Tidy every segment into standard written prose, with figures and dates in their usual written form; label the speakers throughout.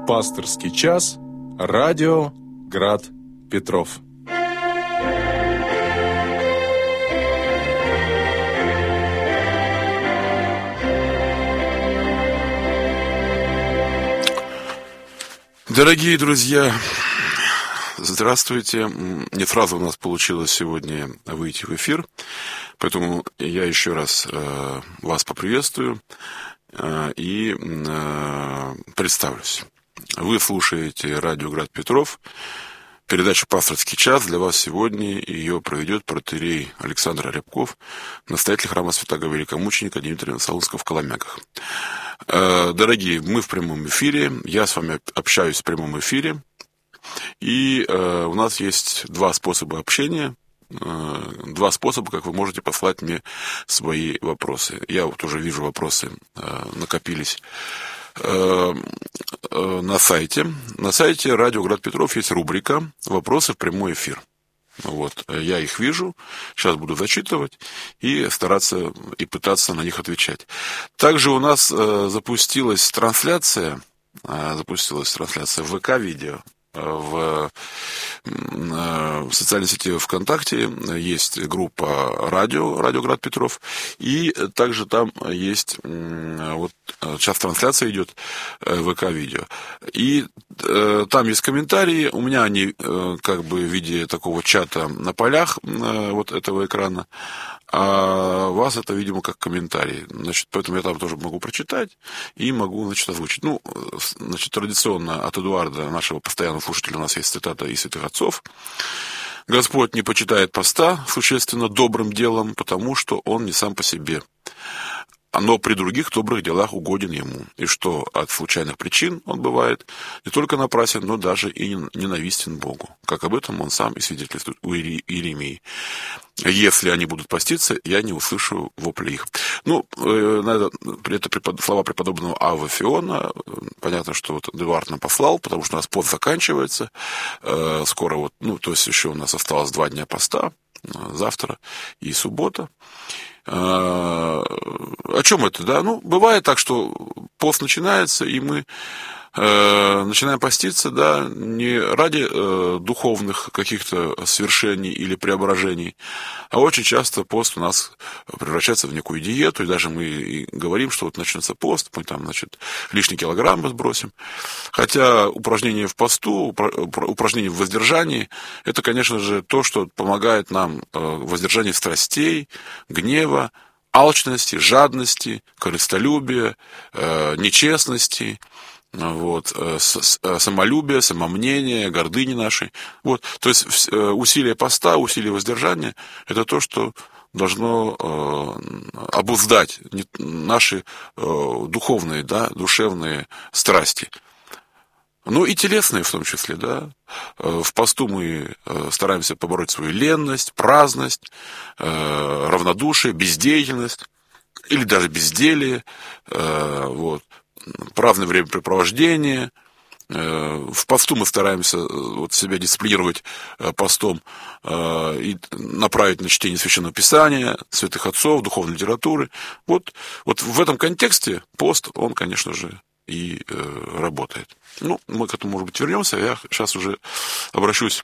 Speaker 1: Пасторский час. Радио Град Петров.
Speaker 2: Дорогие друзья, здравствуйте. Не сразу у нас получилось сегодня выйти в эфир, поэтому я еще раз вас поприветствую и представлюсь. Вы слушаете радио Град Петров, передачу «Пасторский час». Для вас сегодня ее проведет протоиерей Александр Рябков, настоятель храма святого великомученика Дмитрия Насолунского в Коломяках. Дорогие, мы в прямом эфире, я с вами общаюсь в прямом эфире, и у нас есть два способа общения, два способа, как вы можете послать мне свои вопросы. Я вот уже вижу, вопросы накопились на сайте. На сайте радио Град Петров есть рубрика «Вопросы в прямой эфир». Вот, я их вижу, сейчас буду зачитывать и стараться и пытаться на них отвечать. Также у нас запустилась трансляция в ВК-видео, в социальной сети ВКонтакте есть группа радио Град Петров, и также там есть, вот сейчас трансляция идет ВК-видео, и там есть комментарии, у меня они как бы в виде такого чата на полях вот этого экрана, а у вас это, видимо, как комментарий. Значит, поэтому я там тоже могу прочитать и могу, значит, озвучить. Ну, значит, традиционно от Эдуарда, нашего постоянного слушателя, у нас есть цитата из святых отцов. «Господь не почитает поста существенно добрым делом, потому что он не сам по себе, но при других добрых делах угоден ему, и что от случайных причин он бывает не только напрасен, но даже и ненавистен Богу, как об этом он сам и свидетельствует у Иеремии. Если они будут поститься, я не услышу вопли их». Ну, это слова преподобного Авва Фиона. Понятно, что вот Эдуард нам послал, потому что у нас пост заканчивается. Скоро вот, ну, то есть еще у нас осталось 2 дня поста, завтра и суббота. О чем это, да? Ну, бывает так, что пост начинается, и мы начинаем поститься, да, не ради духовных каких-то свершений или преображений, а очень часто пост у нас превращается в некую диету, и даже мы и говорим, что вот начнется пост, мы там, значит, лишние килограммы сбросим. Хотя упражнение в посту, упражнение в воздержании, это, конечно же, то, что помогает нам в воздержании страстей, гнева, алчности, жадности, корыстолюбия, нечестности, вот, самолюбие, самомнение, гордыни нашей. Вот, то есть усилие поста, усилие воздержания – это то, что должно обуздать наши духовные, да, душевные страсти. Ну и телесные в том числе, да. В посту мы стараемся побороть свою ленность, праздность, равнодушие, бездеятельность или даже безделие, вот. Праздное времяпрепровождение. В посту мы стараемся вот себя дисциплинировать постом и направить на чтение Священного Писания, святых отцов, духовной литературы. Вот в этом контексте пост, он, конечно же, и работает. Ну, мы к этому, может быть, вернемся. Я сейчас уже обращусь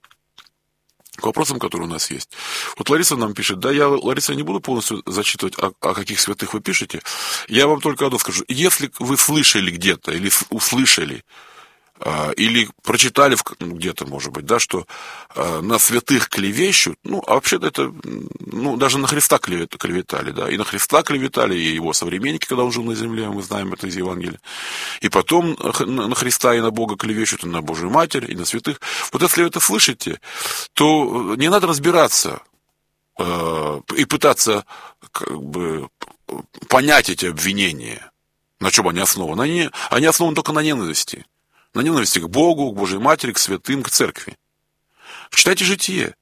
Speaker 2: к вопросам, которые у нас есть. Вот Лариса нам пишет, да, Лариса, не буду полностью зачитывать, о каких святых вы пишете, я вам только одно скажу. Если вы слышали где-то, или услышали, или прочитали где-то, может быть, да, что на святых клевещут, ну, а вообще-то это, ну, даже на Христа клеветали, да, и на Христа клеветали, и его современники, когда он жил на земле, мы знаем это из Евангелия, и потом на Христа и на Бога клевещут, и на Божию Матерь, и на святых. Вот если вы это слышите, то не надо разбираться и пытаться, как бы, понять эти обвинения, на чем они основаны. Они основаны только на ненависти. На ненависти к Богу, к Божьей Матери, к святым, к церкви. Читайте житие.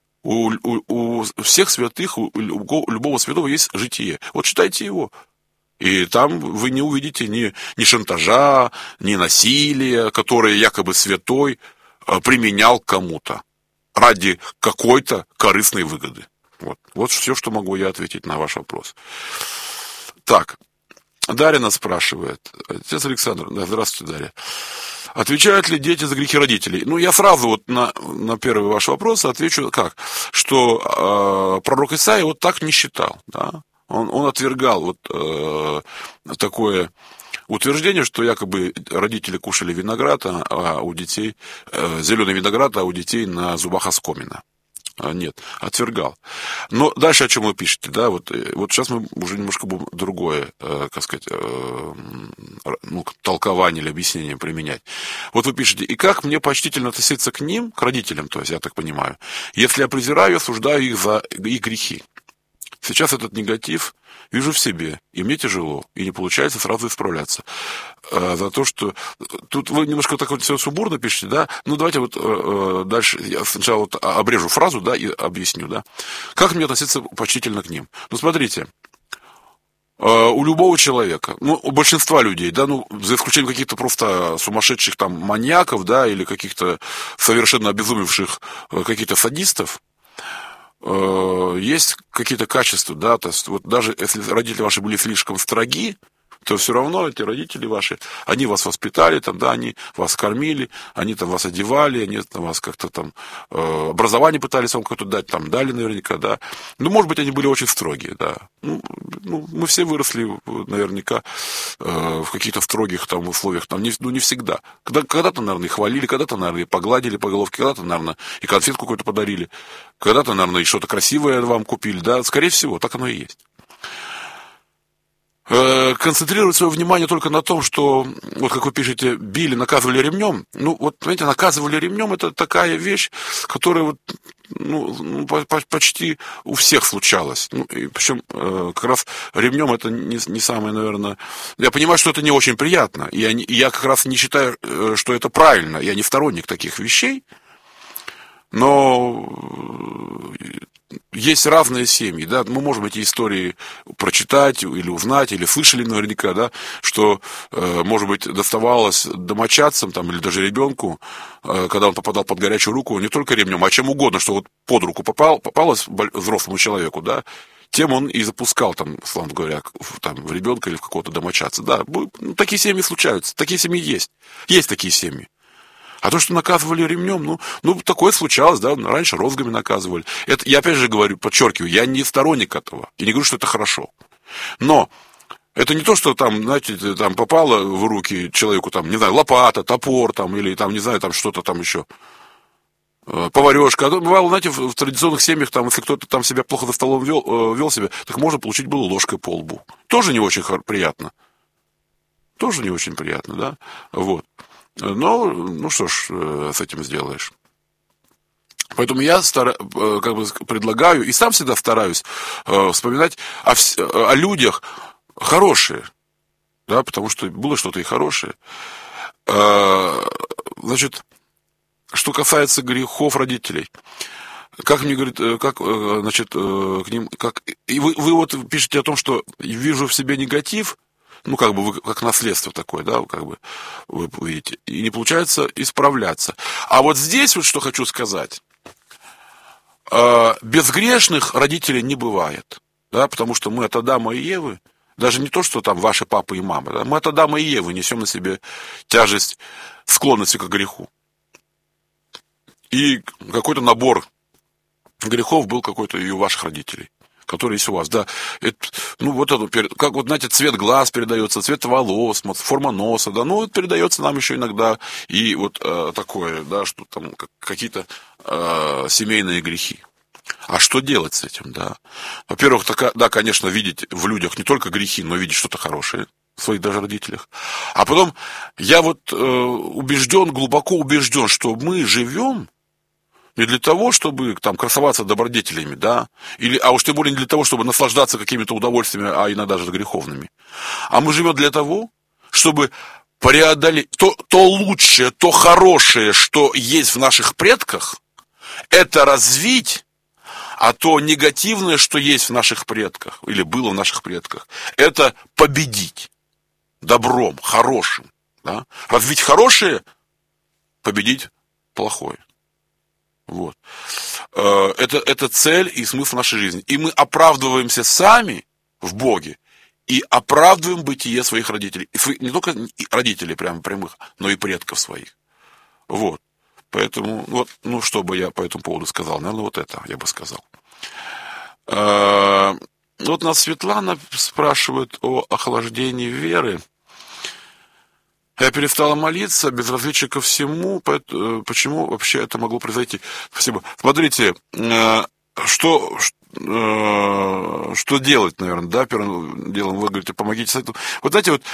Speaker 2: У всех святых, у любого святого есть житие. Вот читайте его. И там вы не увидите ни шантажа, ни насилия, которое якобы святой применял к кому-то ради какой-то корыстной выгоды. Вот все, что могу я ответить на ваш вопрос. Так, Дарья нас спрашивает. Отец Александр, да, здравствуйте, Дарья. Отвечают ли дети за грехи родителей? Ну, я сразу вот на первый ваш вопрос отвечу как, что пророк Исаия вот так не считал, да? Он отвергал вот такое утверждение, что якобы родители кушали виноград, а у детей зеленый виноград, а у детей на зубах оскомина. Нет, отвергал. Но дальше о чем вы пишете, да, вот сейчас мы уже немножко будем другое, как сказать, толкование или объяснение применять. Вот вы пишете, и как мне почтительно относиться к ним, к родителям, то есть, я так понимаю, если я презираю и осуждаю их за их грехи. Сейчас этот негатив вижу в себе, и мне тяжело, и не получается сразу исправляться. За то, что... Тут вы немножко так вот все сумбурно пишете, да? Ну, давайте вот дальше я сначала вот обрежу фразу, да, и объясню, да? Как мне относиться почтительно к ним? Ну, смотрите, у любого человека, ну, у большинства людей, да, ну, за исключением каких-то просто сумасшедших там маньяков, да, или каких-то совершенно обезумевших каких-то садистов, есть какие-то качества, да, то есть вот даже если родители ваши были слишком строги, то все равно эти родители ваши, они вас воспитали, там, да, они вас кормили, они там вас одевали, они там, вас как-то там образование пытались вам какое-то дать, там дали наверняка, да. Ну, может быть, они были очень строгие, да. Ну мы все выросли наверняка в каких-то строгих там условиях, там, не всегда. Когда-то, наверное, и хвалили, когда-то, наверное, и погладили по головке, когда-то, наверное, и конфетку какую-то подарили, когда-то, наверное, и что-то красивое вам купили, да. Скорее всего, так оно и есть. Концентрировать свое внимание только на том, что, вот как вы пишете, били, наказывали ремнем. Ну, вот, понимаете, наказывали ремнем — это такая вещь, которая вот, почти у всех случалась. Ну, и причем как раз ремнем это не самое, наверное... Я понимаю, что это не очень приятно. И я как раз не считаю, что это правильно. Я не сторонник таких вещей. Но есть разные семьи, да, мы можем эти истории прочитать или узнать, или слышали наверняка, да, что, может быть, доставалось домочадцам там, или даже ребенку, когда он попадал под горячую руку, не только ремнем, а чем угодно, что вот под руку попалось взрослому человеку, да, тем он и запускал, там, словно говоря, там, в ребенка или в какого-то домочадца. Да, такие семьи случаются, такие семьи есть. Есть такие семьи. А то, что наказывали ремнем, ну, такое случалось, да, раньше розгами наказывали. Это, я опять же говорю, подчеркиваю, я не сторонник этого, и не говорю, что это хорошо. Но это не то, что там, знаете, там попало в руки человеку, там, не знаю, лопата, топор, там, или там, не знаю, там что-то там еще, поварешка. А то бывало, знаете, в традиционных семьях, там, если кто-то там себя плохо за столом вел себя, так можно получить было ложкой по лбу. Тоже не очень приятно. Тоже не очень приятно, да, вот. Но, ну что ж, с этим сделаешь. Поэтому я как бы предлагаю, и сам всегда стараюсь вспоминать о людях хорошие, да, потому что было что-то и хорошее. Значит, что касается грехов родителей, как мне говорит, как, значит, к ним, как, и вы вот пишете о том, что вижу в себе негатив. Ну, как бы вы, как наследство такое, да, как бы вы видите, и не получается исправляться. А вот здесь вот что хочу сказать. Безгрешных родителей не бывает, да, потому что мы от Адама и Евы, даже не то, что там ваши папа и мама, да, мы от Адама и Евы несем на себе тяжесть склонности к греху. И какой-то набор грехов был какой-то и у ваших родителей, который есть у вас, да. Это, ну, вот это, как вот, знаете, цвет глаз передается, цвет волос, форма носа, да, ну, это передается нам еще иногда и вот такое, да, что там какие-то семейные грехи. А что делать с этим, да? Во-первых, да, конечно, видеть в людях не только грехи, но видеть что-то хорошее в своих даже родителях. А потом, я вот глубоко убежден, что мы живем не для того, чтобы там красоваться добродетелями, да, а уж тем более не для того, чтобы наслаждаться какими-то удовольствиями, а иногда даже греховными. А мы живем для того, чтобы преодолеть то лучшее, то хорошее, что есть в наших предках, это развить, а то негативное, что есть в наших предках, или было в наших предках, это победить добром, хорошим, да? Развить хорошее, победить плохое. Вот. Это цель и смысл нашей жизни. И мы оправдываемся сами в Боге и оправдываем бытие своих родителей. Не только родителей прямо прямых, но и предков своих. Вот. Поэтому, вот, ну, что бы я по этому поводу сказал? Наверное, вот это я бы сказал. Вот нас Светлана спрашивает о охлаждении веры. Я перестала молиться, безразличие ко всему, почему вообще это могло произойти? Спасибо. Смотрите, что делать, наверное, да, первым делом вы говорите, помогите совету. Вот знаете, вот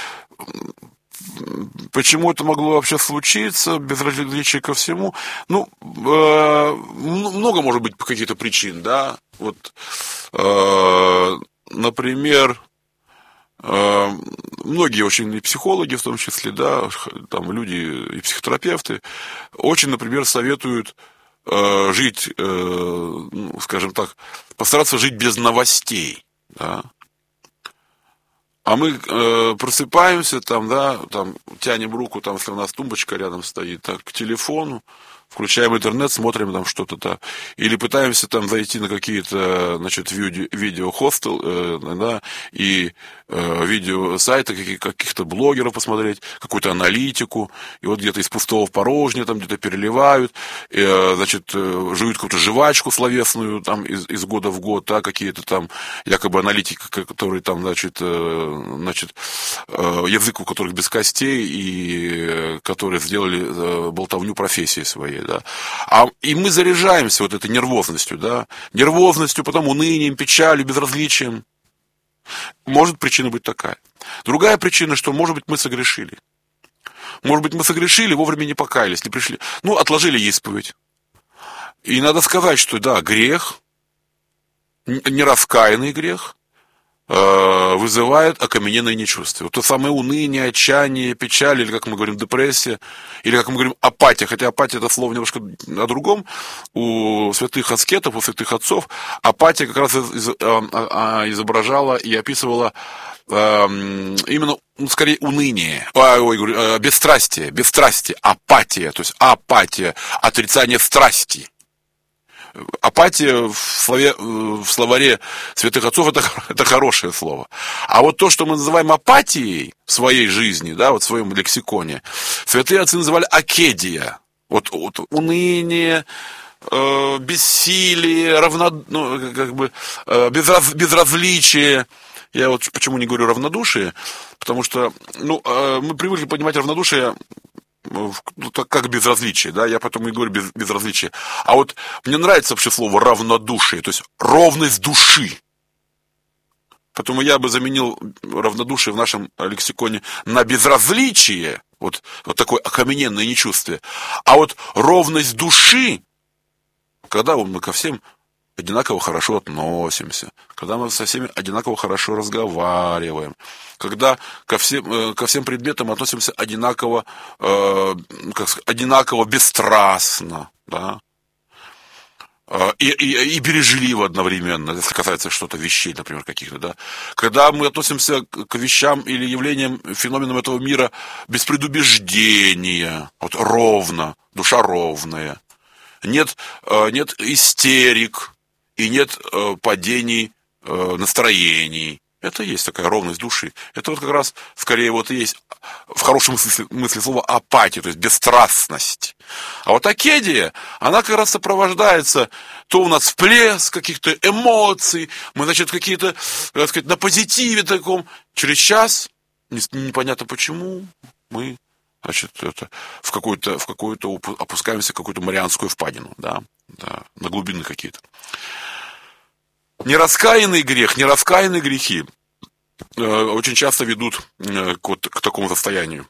Speaker 2: почему это могло вообще случиться, безразличие ко всему? Ну, много может быть каких-то причин, да. Вот, например, многие очень и психологи, в том числе, да, там люди и психотерапевты, очень, например, советуют жить, ну, скажем так, постараться жить без новостей, да. А мы просыпаемся, там, да, там, тянем руку, там, если у нас тумбочка рядом стоит, так, к телефону, включаем интернет, смотрим там что-то, да, или пытаемся там зайти на какие-то, значит, видео-хостел, да, и видео-сайты каких-то блогеров посмотреть, какую-то аналитику, и вот где-то из пустого в порожнее, там где-то переливают, значит, жуют какую-то жвачку словесную, там, из года в год, да, какие-то там, якобы аналитики, которые там, значит, язык у которых без костей, и которые сделали болтовню профессии своей, да. И мы заряжаемся вот этой нервозностью, да, нервозностью, потом унынием, печалью, безразличием. Может причина быть такая. Другая причина, что, может быть, мы согрешили. Может быть, мы согрешили, вовремя не покаялись, не пришли. Ну, отложили исповедь. И надо сказать, что, да, грех, нераскаянный грех, вызывает окамененное нечувствие. Вот то самое уныние, отчаяние, печаль, или, как мы говорим, депрессия, или, как мы говорим, апатия. Хотя апатия — это слово немножко о другом. У святых аскетов, у святых отцов апатия как раз изображала и описывала именно, ну, скорее, уныние, бесстрастие, апатия, то есть апатия, отрицание страсти. Апатия в словаре святых отцов это хорошее слово. А вот то, что мы называем апатией в своей жизни, да, вот в своем лексиконе, святые отцы называли акедия. Вот уныние, бессилие, безразличие. Я вот почему не говорю равнодушие, потому что, ну, мы привыкли понимать равнодушие как безразличие, да, я потом и говорю безразличие. А вот мне нравится вообще слово равнодушие, то есть ровность души. Поэтому я бы заменил равнодушие в нашем лексиконе на безразличие, вот такое окамененное нечувствие. А вот ровность души, когда мы ко всем одинаково хорошо относимся, когда мы со всеми одинаково хорошо разговариваем, когда ко всем предметам относимся одинаково, одинаково бесстрастно, да, и бережливо одновременно, если касается что-то вещей, например, каких-то, да. Когда мы относимся к вещам или явлениям, феноменам этого мира без предубеждения, вот ровно, душа ровная, нет истерик, и нет падений настроений. Это и есть такая ровность души. Это вот как раз, скорее, вот и есть в хорошем смысле слова апатия, то есть бесстрастность. А вот акедия, она как раз сопровождается, то у нас всплеск каких-то эмоций, мы, значит, какие-то, так сказать, на позитиве таком. Через час, непонятно почему, мы, значит, в какую-то опускаемся в какую-то Марианскую впадину, да, на глубины какие-то. Нераскаянный грех, нераскаянные грехи очень часто ведут к такому состоянию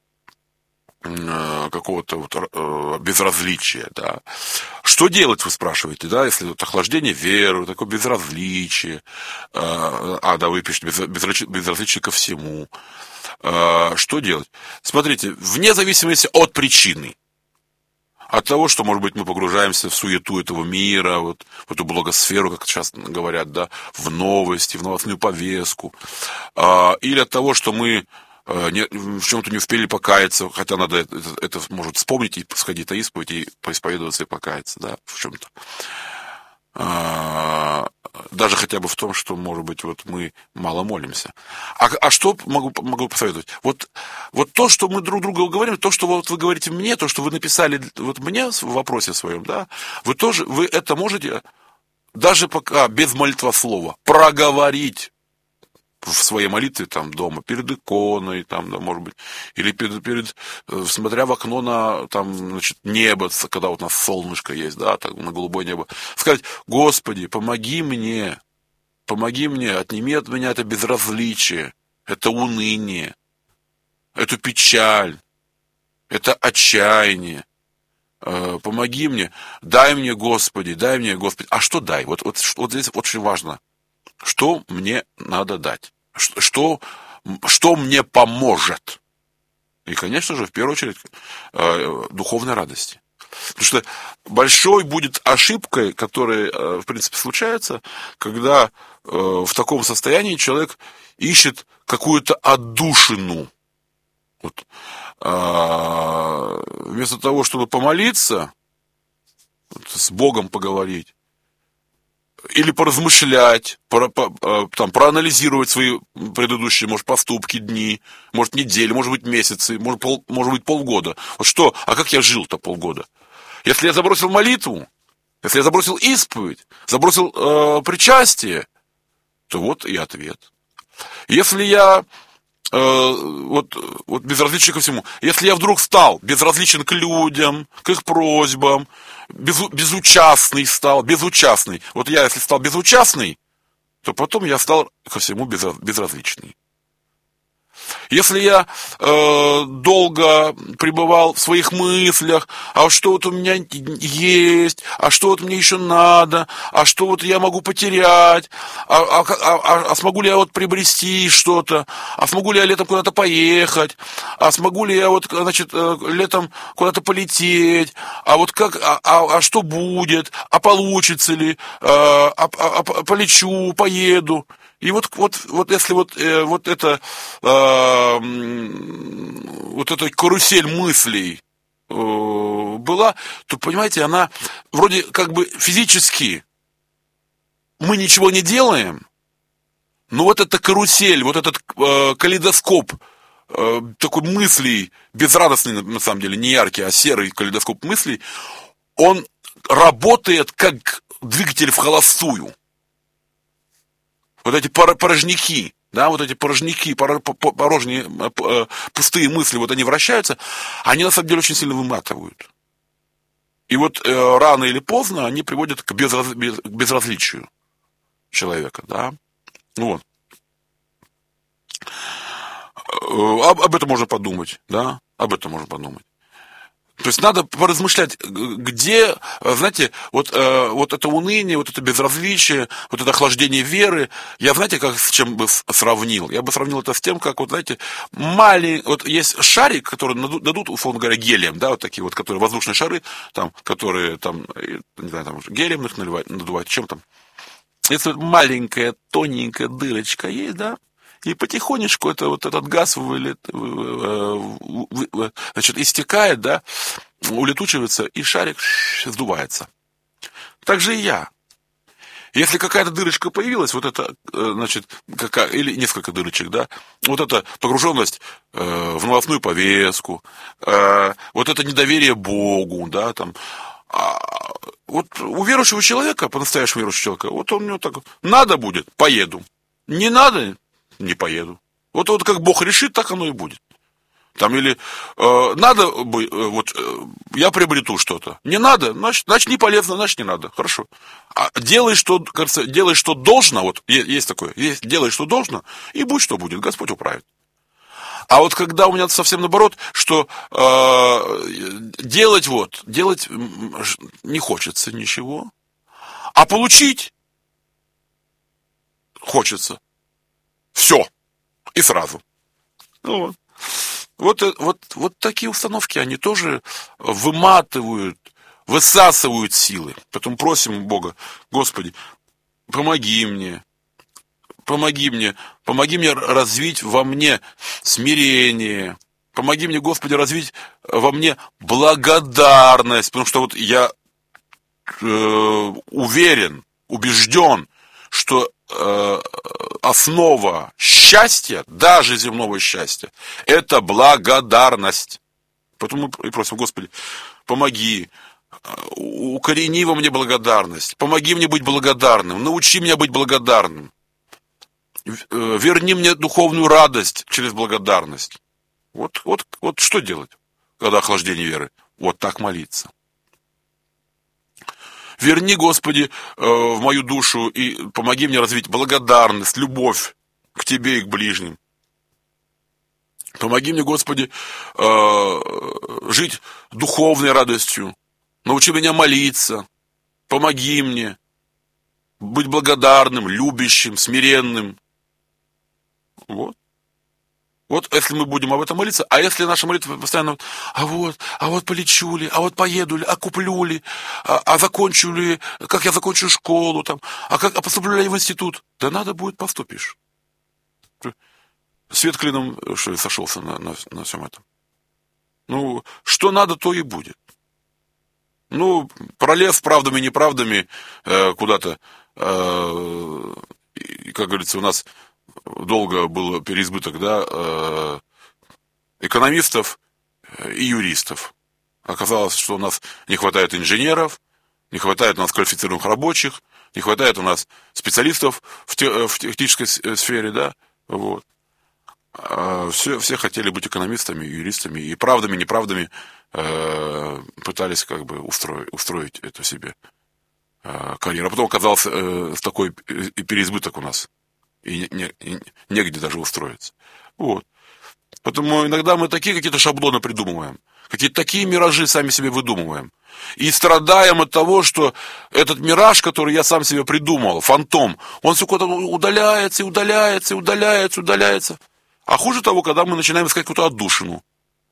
Speaker 2: какого-то безразличия, да. Что делать, вы спрашиваете, да, если вот охлаждение веры, такое безразличие, да, вы пишете безразличие ко всему. Что делать? Смотрите, вне зависимости от причины, от того, что, может быть, мы погружаемся в суету этого мира, вот, в эту блогосферу, как сейчас говорят, да, в новости, в новостную повестку, или от того, что мы в чем-то не успели покаяться, хотя надо это может вспомнить и сходить на исповедь, и поисповедоваться и покаяться, да, в чем-то. Даже хотя бы в том, что, может быть, вот мы мало молимся. А что могу посоветовать? Вот то, что мы друг другу говорим, то, что вот вы говорите мне, то, что вы написали вот мне в вопросе своем, да, вы это можете даже пока без молитвослова проговорить в своей молитве там дома, перед иконой, там, да, может быть, или смотря в окно на там, значит, небо, когда вот у нас солнышко есть, да, так, на голубое небо, сказать: Господи, помоги мне, отними от меня это безразличие, это уныние, эту печаль, это отчаяние. Помоги мне, дай мне, Господи. А что дай? Вот здесь очень важно. Что мне надо дать? Что мне поможет? И, конечно же, в первую очередь, духовной радости. Потому что большой будет ошибкой, которая, в принципе, случается, когда в таком состоянии человек ищет какую-то отдушину. Вот. Вместо того, чтобы помолиться, с Богом поговорить, или поразмышлять, проанализировать свои предыдущие, может, поступки, дни, может, недели, может быть, месяцы, может быть, полгода. Вот что, как я жил-то полгода? Если я забросил молитву, если я забросил исповедь, забросил причастие, то вот и ответ. Если я вот безразличен ко всему, если я вдруг стал безразличен к людям, к их просьбам, безучастный стал, безучастный. Вот я, если стал безучастный, то потом я стал ко всему безразличный. Если я долго пребывал в своих мыслях, а что вот у меня есть, а что вот мне еще надо, а что вот я могу потерять, а смогу ли я вот приобрести что-то, а смогу ли я летом куда-то поехать, а смогу ли я вот, значит, летом куда-то полететь, а вот как, а что будет, а получится ли, полечу, поеду. И вот если вот эта карусель мыслей была, то, понимаете, она вроде как бы физически мы ничего не делаем, но вот эта карусель, вот этот калейдоскоп такой мыслей, безрадостный, на самом деле, не яркий, а серый калейдоскоп мыслей, он работает как двигатель в холостую. Вот эти порожняки, да, порожние, пустые мысли, вот они вращаются, они на самом деле очень сильно выматывают. И вот рано или поздно они приводят к безразличию человека, да. Вот. Об этом можно подумать, да, об этом можно подумать. То есть надо поразмышлять, где, знаете, вот это уныние, вот это безразличие, вот это охлаждение веры, я, знаете, как с чем бы сравнил? Я бы сравнил это с тем, как, вот, знаете, вот есть шарик, который дадут, условно говоря, гелием, да, вот такие вот, которые воздушные шары, там, которые, там, не знаю, там, гелием их надувают, чем там. Если вот маленькая, тоненькая дырочка есть, да, и потихонечку этот газ истекает, да, улетучивается, и шарик сдувается. Так же и я. Если какая-то дырочка появилась, вот это, значит, или несколько дырочек, да, вот эта погруженность в новостную повестку, вот это недоверие Богу, да, там, вот у верующего человека, по-настоящему верующего человека, вот он у него так: надо будет, поеду, не надо, не поеду. Вот как Бог решит, так оно и будет. Там или надо, я приобрету что-то. Не надо, значит не полезно, значит не надо. Хорошо. Делай, что должно, вот есть такое, делай, что должно, и будь, что будет, Господь управит. А вот когда у меня совсем наоборот, что делать не хочется ничего, а получить хочется. Все. И сразу. Вот такие установки, они тоже выматывают, высасывают силы. Поэтому просим Бога: Господи, помоги мне развить во мне смирение. Помоги мне, Господи, развить во мне благодарность. Потому что вот я уверен, убежден, что основа счастья, даже земного счастья, это благодарность. Поэтому мы и просим: Господи, помоги, укорени во мне благодарность, помоги мне быть благодарным, научи меня быть благодарным, верни мне духовную радость через благодарность. Вот что делать, когда охлаждение веры? Вот так молиться. Верни, Господи, в мою душу и помоги мне развить благодарность, любовь к Тебе и к ближним. Помоги мне, Господи, жить духовной радостью. Научи меня молиться. Помоги мне быть благодарным, любящим, смиренным. Вот если мы будем об этом молиться, а если наша молитва постоянно: а вот полечу ли, а вот поеду ли, а куплю ли, а закончу ли, как я закончу школу, там, а поступлю ли я в институт? Да надо будет, поступишь. Свет клином, что ли, сошелся на всем этом. Что надо, то и будет. Пролез правдами и неправдами куда-то, как говорится, у нас долго был переизбыток, экономистов и юристов. Оказалось, что у нас не хватает инженеров, не хватает у нас квалифицированных рабочих, не хватает у нас специалистов в технической сфере, Все хотели быть экономистами, юристами, и правдами, неправдами пытались устроить это себе карьеру. А потом оказался такой переизбыток у нас. И негде даже устроиться. Поэтому иногда мы такие какие-то шаблоны придумываем, какие-то такие миражи сами себе выдумываем. И страдаем от того, что этот мираж, который я сам себе придумал, фантом, он все куда-то удаляется, и удаляется, и удаляется, удаляется. А хуже того, когда мы начинаем искать какую-то отдушину.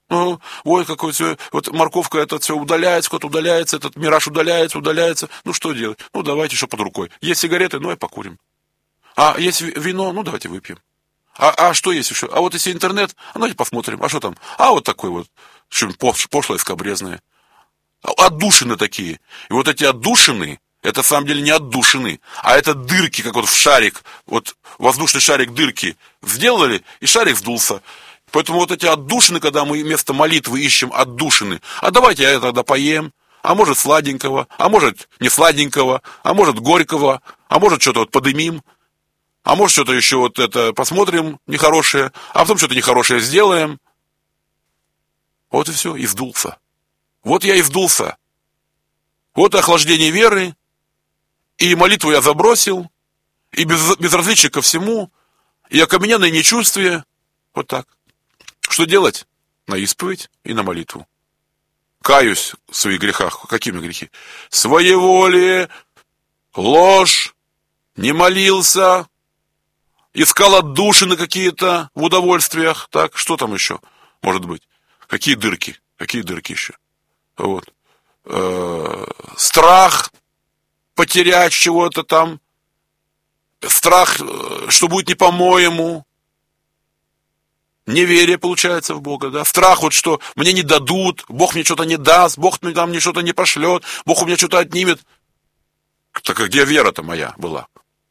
Speaker 2: Морковка, это все удаляется, куда-то удаляется, этот мираж удаляется. Что делать? Давайте еще под рукой. Есть сигареты, и покурим. А есть вино, давайте выпьем. А что есть еще? А вот если интернет, давайте посмотрим. А что там? А вот такой вот, что-нибудь пошлое, скабрезное. Отдушины такие. И вот эти отдушины, это на самом деле не отдушины, а это дырки, как в шарик. Воздушный шарик дырки сделали, и шарик сдулся. Поэтому вот эти отдушины, когда мы вместо молитвы ищем отдушины, а давайте я тогда поем, а может сладенького, а может не сладенького, а может горького, а может что-то подымим, а может что-то еще посмотрим нехорошее, а потом что-то нехорошее сделаем. Вот и все, и сдулся. Вот я и сдулся. Вот охлаждение веры, и молитву я забросил, и безразличие ко всему, и окамененное нечувствие. Вот так. Что делать? На исповедь и на молитву. Каюсь в своих грехах. Какими грехи? Своеволие, ложь, не молился, искал отдушины какие-то в удовольствиях. Так, что там еще может быть? Какие дырки? Какие дырки еще? Страх потерять чего-то там. Страх, что будет не по-моему. Неверие, получается, в Бога, Страх, что мне не дадут, Бог мне что-то не даст, Бог мне что-то не пошлет, Бог у меня что-то отнимет. Так где вера-то моя была?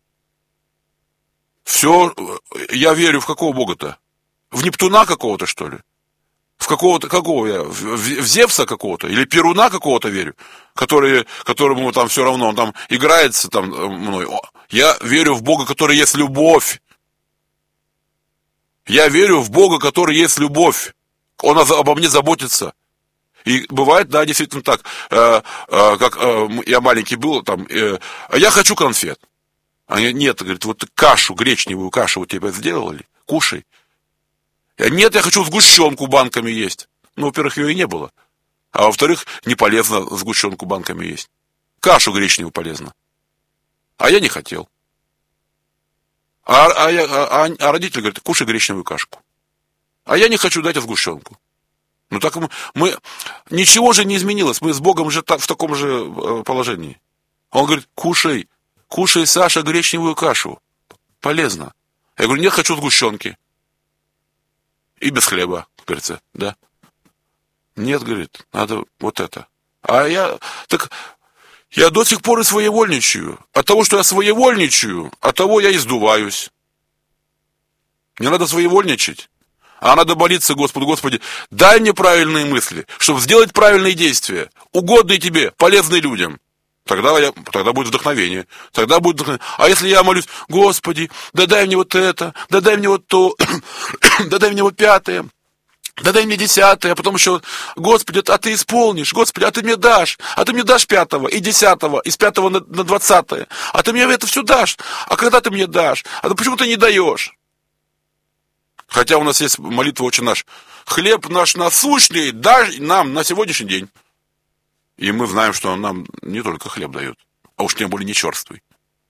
Speaker 2: Все, я верю в какого Бога-то? В Нептуна какого-то, что ли? В какого я? В Зевса какого-то? Или Перуна какого-то верю? Которому там все равно, он там играется там мной. Я верю в Бога, который есть любовь. Я верю в Бога, который есть любовь. Он обо мне заботится. И бывает, действительно так, как я маленький был, я хочу конфет. Нет, говорит, кашу, гречневую кашу тебе сделали, кушай. Нет, я хочу сгущенку банками есть. Во-первых, ее и не было. А во-вторых, не полезно сгущенку банками есть. Кашу гречневую полезно. А я не хотел. А родители говорят: кушай гречневую кашку. А я не хочу дать сгущенку. Так мы ничего же не изменилось. Мы с Богом же в таком же положении. Он говорит: кушай, Саша, гречневую кашу. Полезно. Я говорю: нет, хочу сгущенки. И без хлеба, говорится, Нет, говорит, надо вот это. Я до сих пор и своевольничаю. От того, что я своевольничаю, от того я и сдуваюсь. Не надо своевольничать, а надо молиться Господу: Господи, дай мне правильные мысли, чтобы сделать правильные действия, угодные тебе, полезные людям. Тогда будет вдохновение. А если я молюсь: Господи, да дай мне вот это, да дай мне вот то, да дай мне вот пятое, да дай мне 10-е, а потом еще: Господи, а ты исполнишь, Господи, а ты мне дашь 5-го и 10-го, и с 5-го на 20-е, а ты мне это все дашь, а когда ты мне дашь, а почему ты не даешь? Хотя у нас есть молитва «Отче наш», хлеб наш насущный дай нам на сегодняшний день. И мы знаем, что он нам не только хлеб дает, а уж тем более не черствый.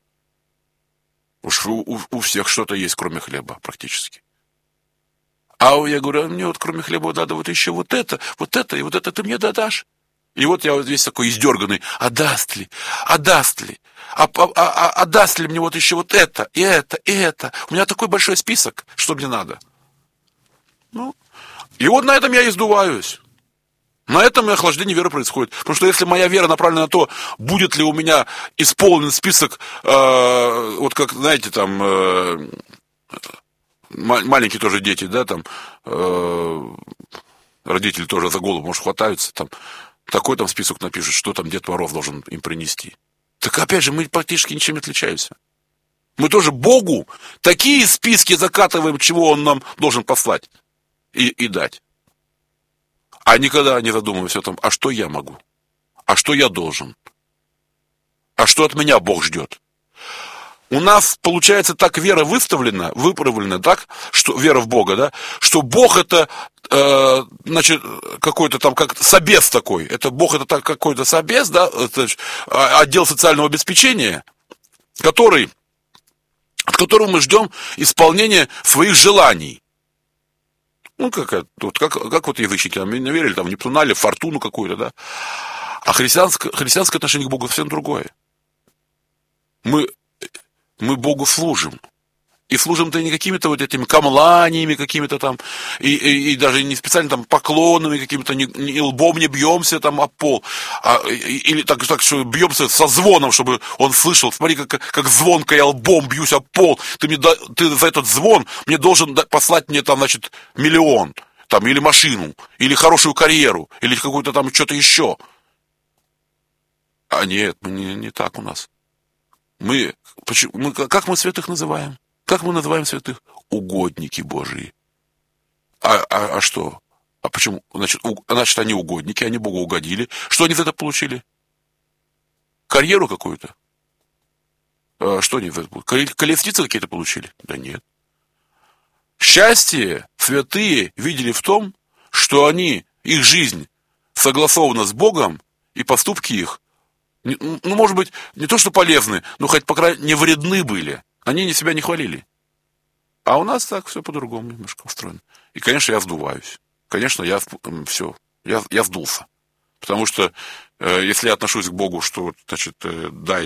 Speaker 2: Уж у всех что-то есть, кроме хлеба, практически. А я говорю: мне вот кроме хлеба надо вот еще вот это, и вот это ты мне дадашь. И вот я вот весь такой издерганный: а даст ли, а даст ли мне вот еще вот это, и это, и это. У меня такой большой список, что мне надо. Ну, и вот на этом я и сдуваюсь. На этом и охлаждение веры происходит. Потому что если моя вера направлена на то, будет ли у меня исполнен список, вот как, знаете, там, маленькие тоже дети, да, там, родители тоже за голову, может, хватаются, там, такой там список напишут, что там Дед Мороз должен им принести. Так опять же, мы практически ничем не отличаемся. Мы тоже Богу такие списки закатываем, чего Он нам должен послать и дать. А никогда не задумываемся о том: а что я могу? А что я должен? А что от меня Бог ждет? У нас, получается, так вера выправлена так, что вера в Бога, да, что Бог это, значит, какой-то там, как собес такой. Это Бог это так, какой-то собес, да, это отдел социального обеспечения, от которого мы ждем исполнения своих желаний. Ну, как вот язычники там верили, там, в Нептуна или в фортуну какую-то, да. А христианское отношение к Богу совсем другое. Мы Богу служим. И служим-то не какими-то вот этими камланиями какими-то там, и даже не специально там поклонами какими-то, не лбом не бьемся там об пол, или так, что бьемся со звоном, чтобы он слышал. Смотри, как звонко я лбом бьюсь об пол. Ты за этот звон мне должен послать мне там, значит, 1 000 000, там, или машину, или хорошую карьеру, или какую-то там что-то еще. А нет, не так у нас. Как мы святых называем? Как мы называем святых? Угодники Божии. А что? А почему? Значит, они угодники, они Богу угодили. Что они за это получили? Карьеру какую-то? Что они за это получили? Колесницы какие-то получили? Да нет. Счастье святые видели в том, что их жизнь согласована с Богом, и поступки их, ну, может быть, не то что полезны, но хоть, по крайней мере, не вредны были. Они себя не хвалили. А у нас так все по-другому немножко устроено. И, конечно, я сдуваюсь. Конечно, я сдулся. Потому что, если я отношусь к Богу, что, значит, дай.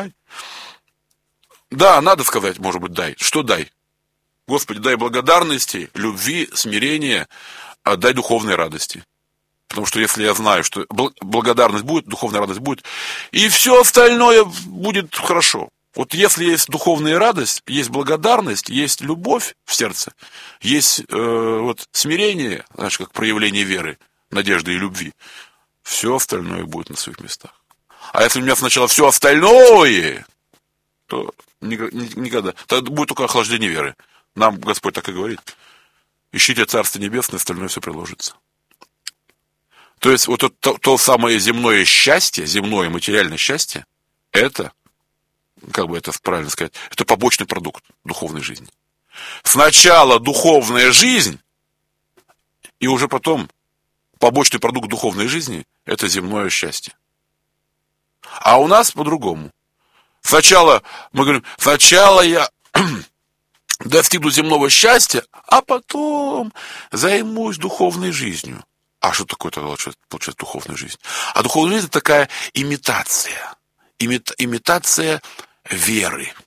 Speaker 2: Да, надо сказать, может быть, дай. Что дай? Господи, дай благодарности, любви, смирения, дай духовной радости. Потому что если я знаю, что благодарность будет, духовная радость будет, и все остальное будет хорошо. Вот если есть духовная радость, есть благодарность, есть любовь в сердце, есть вот смирение, знаешь, как проявление веры, надежды и любви, все остальное будет на своих местах. А если у меня сначала все остальное, то никогда. Тогда будет только охлаждение веры. Нам Господь так и говорит: ищите Царство Небесное, остальное все приложится. То есть вот то самое земное счастье, земное материальное счастье, это, как бы это правильно сказать, это побочный продукт духовной жизни. Сначала духовная жизнь, и уже потом побочный продукт духовной жизни – это земное счастье. А у нас по-другому. Сначала мы говорим: сначала я достигну земного счастья, а потом займусь духовной жизнью. А что такое тогда получается духовная жизнь? А духовная жизнь – это такая имитация. Имитация веры.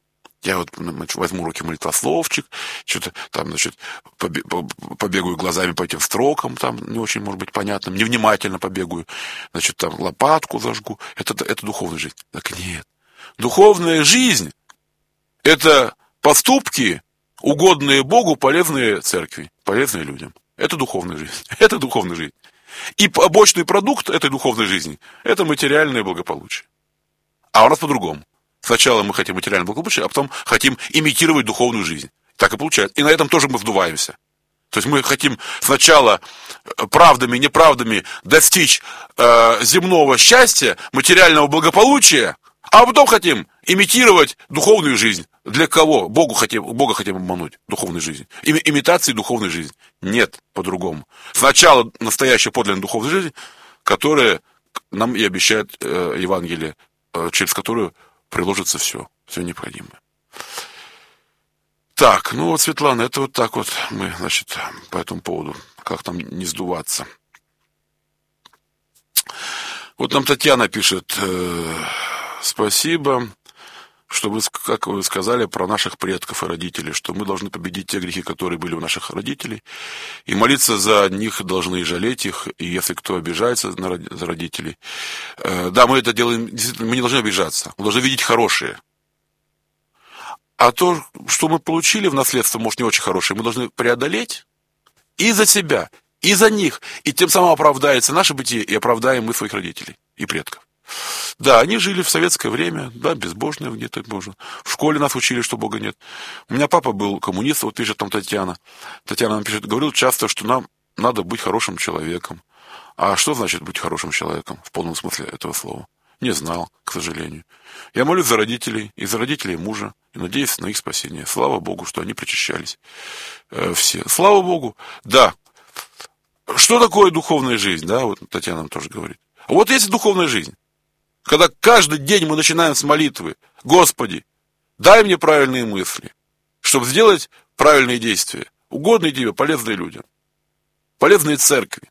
Speaker 2: Я вот возьму в руки молитвословчик, что-то там, значит, побегаю глазами по этим строкам, там не очень, может быть, понятным, невнимательно побегаю, значит, там лопатку зажгу. Это духовная жизнь. Так нет. Духовная жизнь – это поступки, угодные Богу, полезные церкви, полезные людям. Это духовная жизнь. Это духовная жизнь. И побочный продукт этой духовной жизни – это материальное благополучие. А у нас по-другому. Сначала мы хотим материальное благополучие, а потом хотим имитировать духовную жизнь. Так и получается. И на этом тоже мы вдуваемся. То есть мы хотим сначала правдами, неправдами достичь земного счастья, материального благополучия, а потом хотим имитировать духовную жизнь. Для кого? Бога хотим обмануть духовной жизнью. Имитации духовной жизни. Нет, по-другому. Сначала настоящая подлинная духовная жизнь, которая нам и обещает Евангелие, через которую приложится все необходимое. Так, ну вот, Светлана, это вот так вот мы, значит, по этому поводу, как там не сдуваться. Вот нам Татьяна пишет: спасибо, что вы, как вы сказали, про наших предков и родителей, что мы должны победить те грехи, которые были у наших родителей, и молиться за них должны, и жалеть их, и если кто обижается за родителей. Да, мы это делаем, действительно, мы не должны обижаться, мы должны видеть хорошее. А то, что мы получили в наследство, может, не очень хорошее, мы должны преодолеть и за себя, и за них, и тем самым оправдается наше бытие, и оправдаем мы своих родителей и предков. Да, они жили в советское время, да, безбожные где-то, можно. В школе нас учили, что Бога нет. У меня папа был коммунист, вот пишет там Татьяна. Татьяна нам пишет: говорил часто, что нам надо быть хорошим человеком. А что значит быть хорошим человеком в полном смысле этого слова? Не знал, к сожалению. Я молюсь за родителей, и за родителей мужа, и надеюсь на их спасение. Слава Богу, что они причащались все. Слава Богу, да. Что такое духовная жизнь, да, вот Татьяна нам тоже говорит. Вот есть духовная жизнь. Когда каждый день мы начинаем с молитвы: Господи, дай мне правильные мысли, чтобы сделать правильные действия, угодные Тебе, полезные людям, полезные церкви.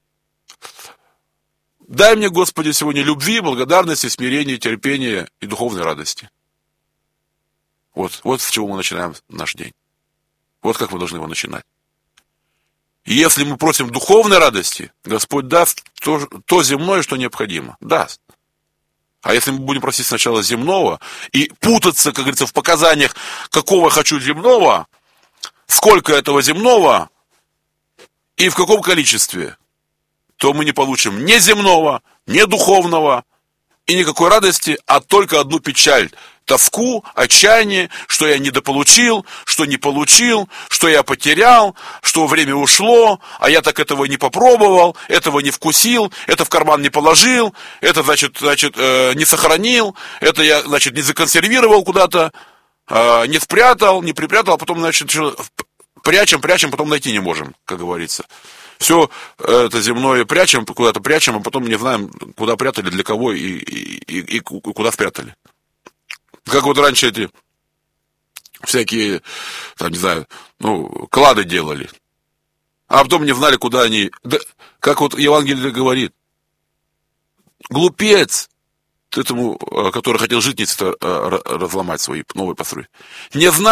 Speaker 2: Дай мне, Господи, сегодня любви, благодарности, смирения, терпения и духовной радости. Вот с чего мы начинаем наш день. Вот как мы должны его начинать. И если мы просим духовной радости, Господь даст то земное, что необходимо. Даст. А если мы будем просить сначала земного и путаться, как говорится, в показаниях, какого хочу земного, сколько этого земного и в каком количестве, то мы не получим ни земного, ни духовного и никакой радости, а только одну печаль, тоску, отчаяние, что я недополучил, что не получил, что я потерял, что время ушло, а я так этого не попробовал, этого не вкусил, это в карман не положил, это, значит, не сохранил, это я, значит, не законсервировал куда-то, не спрятал, не припрятал, а потом, значит, прячем, потом найти не можем, как говорится. Все это земное прячем, куда-то прячем, а потом не знаем, куда прятали, для кого и куда спрятали. Как вот раньше эти всякие, там, не знаю, клады делали. А потом не знали, куда они... Да, как вот Евангелие говорит: глупец этому, который хотел житницы разломать свои, новые построить, не знал,